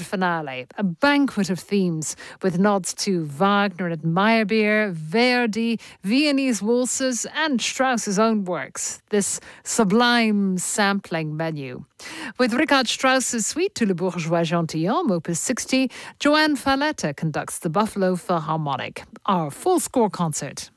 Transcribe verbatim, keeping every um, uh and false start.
finale, a banquet of themes with nods to Wagner and Meyerbeer, Verdi, Viennese waltzes, and Strauss's own works. This sublime sampling menu. With Richard Strauss's suite to Le Bourgeois Gentilhomme, Opus sixty, Joanne Falletta conducts the Buffalo Philharmonic. Our full score concert.